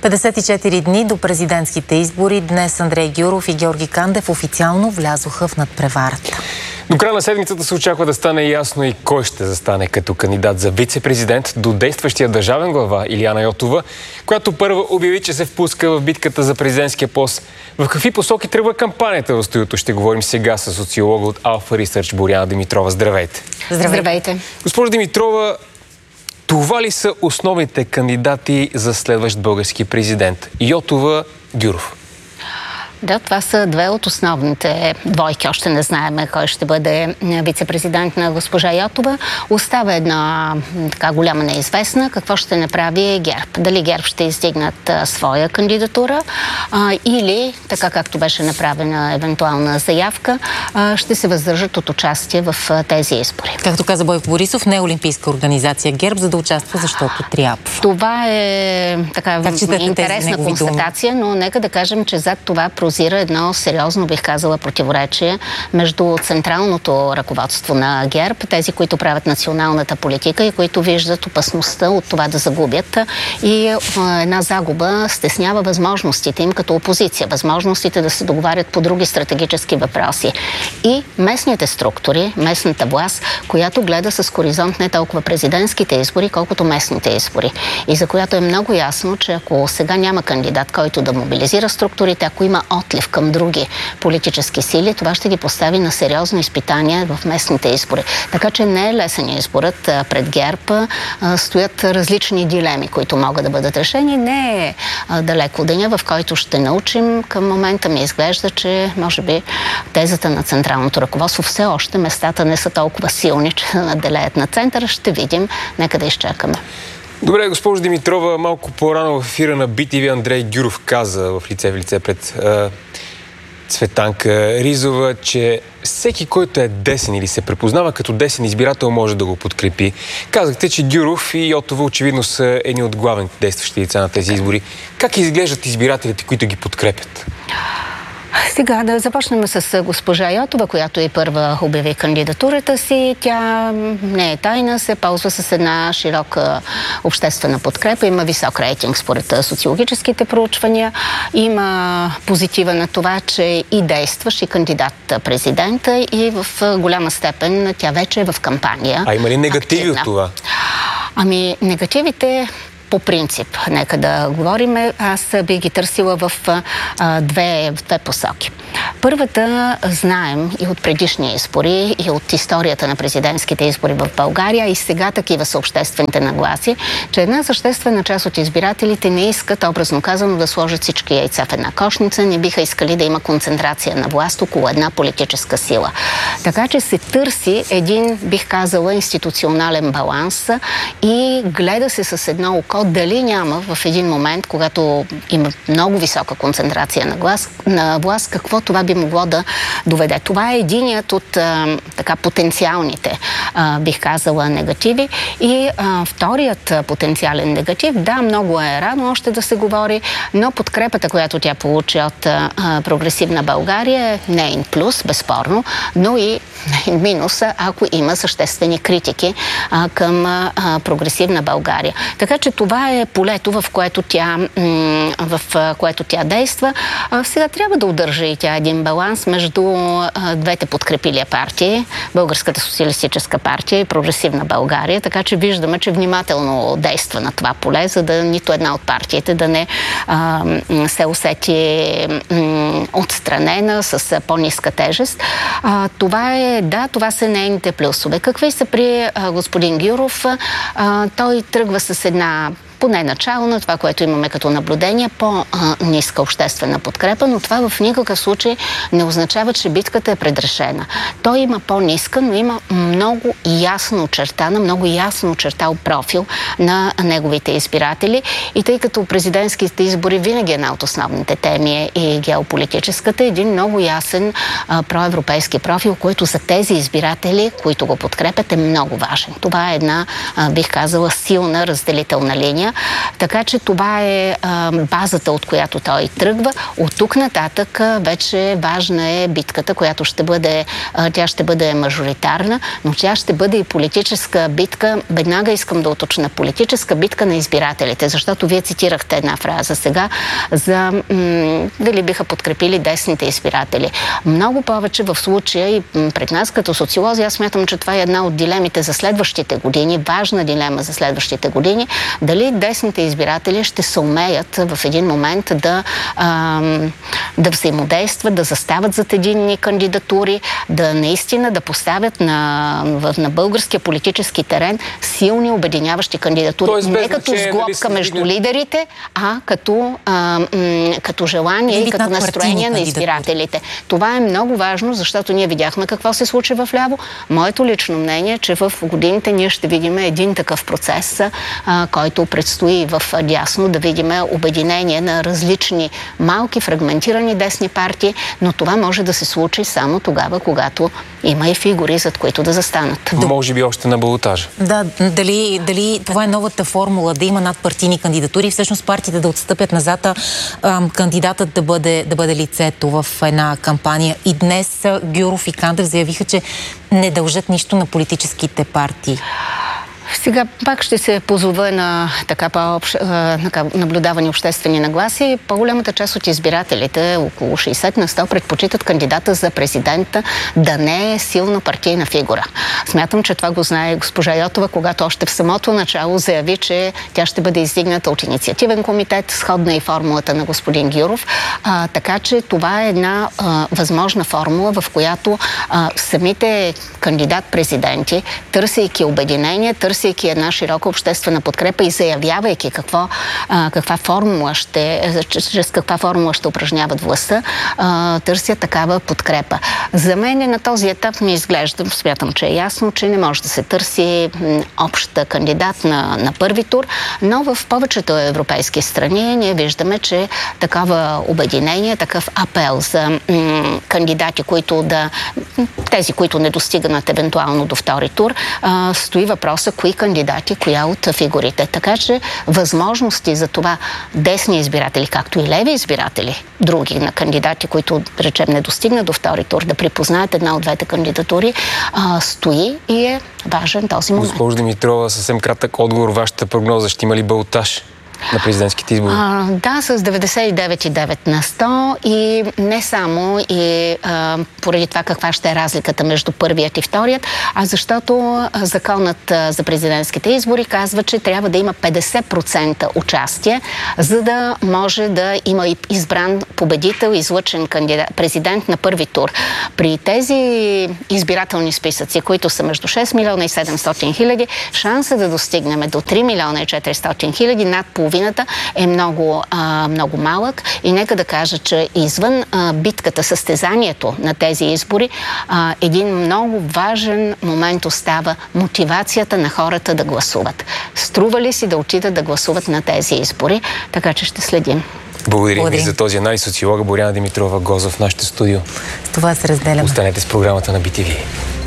54 дни до президентските избори. Днес Андрей Гюров и Георги Кандев официално влязоха в надпреварата. До края на седмицата се очаква да стане ясно и кой ще застане като кандидат за вице-президент до действащия държавен глава Илияна Йотова, която първа обяви, че се впуска в битката за президентския пост. В какви посоки тръгва кампанията в студиото? Ще говорим сега с социолога от Alpha Research Боряна Димитрова. Здравейте! Здравейте! Госпожо Димитрова, това ли са основните кандидати за следващ български президент? Йотова, Гюров? Да, това са две от основните двойки. Още не знаем кой ще бъде вице-президент на госпожа Йотова. Остава една така голяма неизвестна. Какво ще направи ГЕРБ? Дали ГЕРБ ще издигнат своя кандидатура или, така както беше направена евентуална заявка, ще се въздържат от участие в тези избори. Както каза Бойко Борисов, не е олимпийска организация ГЕРБ, за да участва, защото трябва. Това е така интересна констатация, но нека да кажем, че зад това прозира едно сериозно, бих казала, противоречие между централното ръководство на ГЕРБ, тези, които правят националната политика и които виждат опасността от това да загубят. И една загуба стеснява възможностите им като опозиция, възможностите да се договарят по други стратегически въпроси. И местните структури, местната власт, която гледа с хоризонт не толкова президентските избори, колкото местните избори. И за която е много ясно, че ако сега няма кандидат, който да мобилизира структурите, ако има отлив към други политически сили, това ще ги постави на сериозно изпитание в местните избори. Така че не е лесен изборът пред ГЕРБ. Стоят различни дилеми, които могат да бъдат решени. Не е далеко деня, в който ще научим. Към момента ми изглежда, че може би тезата на централното ръководство все още местата не са толкова силни, че наделеят на центъра. Ще видим. Нека да изчакаме. Добре, госпожо Димитрова, малко по-рано в ефира на BTV Андрей Гюров каза в лице пред Цветанка Ризова, че всеки, който е десен или се препознава като десен избирател, може да го подкрепи. Казахте, че Гюров и Йотова очевидно са едни от главните действащи лица на тези избори. Как изглеждат избирателите, които ги подкрепят? Сега да започнем с госпожа Йотова, която и първа обяви кандидатурата си. Тя не е тайна, се ползва с една широка обществена подкрепа. Има висок рейтинг според социологическите проучвания. Има позитива на това, че и действаш и кандидат президента и в голяма степен тя вече е в кампания. А има ли негативи от това? Ами, негативите по принцип, нека да говорим, аз бих ги търсила в две посоки. Първата, знаем и от предишни избори, и от историята на президентските избори в България, и сега такива са обществените нагласи, че една съществена част от избирателите не искат, образно казано, да сложат всички яйца в една кошница, не биха искали да има концентрация на власт около една политическа сила. Така че се търси един, бих казала, институционален баланс и гледа се с едно око дали няма в един момент, когато има много висока концентрация на власт, какво това би могло да доведе. Това е единият от така потенциалните, бих казала, негативи. И вторият потенциален негатив, да, много е рано още да се говори, но подкрепата, която тя получи от Прогресивна България е нейн плюс, безспорно, но и минус, ако има съществени критики към Прогресивна България. Така че това е полето, в което тя действа. Сега трябва да удържа и тя един баланс между двете подкрепили партии, Българската социалистическа партия и Прогресивна България, така че виждаме, че внимателно действа на това поле, за да нито една от партиите да не се усети отстранена с по-ниска тежест. Това са нейните плюсове. Какви са при господин Гюров? Той тръгва с една поне начало това, което имаме като наблюдение, по-ниска обществена подкрепа, но това в никакъв случай не означава, че битката е предрешена. Той има по-ниска, но има много ясно очертал профил на неговите избиратели. И тъй като президентските избори винаги една от основните теми е и геополитическата, един много ясен проевропейски профил, който за тези избиратели, които го подкрепят, е много важен. Това е една, бих казала, силна разделителна линия. партия. Така че това е базата, от която той тръгва. От тук нататък вече важна е битката, която тя ще бъде мажоритарна, но тя ще бъде и политическа битка. Веднага искам да уточня, политическа битка на избирателите, защото вие цитирахте една фраза сега за дали биха подкрепили десните избиратели. Много повече в случая и пред нас като социолози, аз смятам, че това е една от дилемите за следващите години, важна дилема за следващите години, дали десните избиратели ще се умеят в един момент да взаимодействат, да застават зад единни кандидатури, да наистина да поставят на българския политически терен силни обединяващи кандидатури. Не като сглобка между лидерите, а като желание и като настроение на избирателите. Това е много важно, защото ние видяхме какво се случи в ляво. Моето лично мнение е, че в годините ние ще видим един такъв процес, който предстои в дясно, да видим обединение на различни малки, фрагментирани десни партии, но това може да се случи само тогава, когато има и фигури, зад които да застанат. Може би още на балотажа. Да, дали това е новата формула, да има надпартийни кандидатури, всъщност партиите да отстъпят назад, кандидатът да бъде лицето в една кампания. И днес Гюров и Кандев заявиха, че не дължат нищо на политическите партии. Сега пак ще се позова на наблюдавани обществени нагласи. По-голямата част от избирателите, около 60 на 100, предпочитат кандидата за президента да не е силна партийна фигура. Смятам, че това го знае госпожа Йотова, когато още в самото начало заяви, че тя ще бъде издигната от инициативен комитет, сходна и формулата на господин Гюров. Така че това е една възможна формула, в която самите кандидат-президенти, търсейки обединение, търсейки една широка обществена подкрепа и заявявайки чрез каква формула ще упражняват властта, търсят такава подкрепа. За мен на този етап ми изглежда, смятам, че е ясно, че не може да се търси общ кандидат на първи тур, но в повечето европейски страни ние виждаме, че такава обединение, такъв апел за кандидати, тези, които не достигнат евентуално до втори тур, стои въпроса кои кандидати, коя от фигурите. Така че възможности за това десни избиратели, както и леви избиратели, други на кандидати, които, речем, не достигнат до втори тур, да припознаят една от двете кандидатури, стои и е важен този момент. Госпожо Димитрова, съвсем кратък отговор. Вашата прогноза, ще има ли балотаж на президентските избори? Да, с 99,9 на 100 и не само и поради това каква ще е разликата между първият и вторият, а защото законът за президентските избори казва, че трябва да има 50% участие, за да може да има и избран победител, излъчен президент на първи тур. При тези избирателни списъци, които са между 6 милиона и 700 хиляди, шанса да достигнем до 3 милиона и 400 хиляди, над половината, е много малък. И нека да кажа, че извън битката, състезанието на тези избори, един много важен момент остава мотивацията на хората да гласуват. Струва ли си да отидат да гласуват на тези избори? Така че ще следим. Благодарим ви за този анализ. Социолога Боряна Димитрова, гост в нашето студио. С това се разделяме. Останете с програмата на BTV.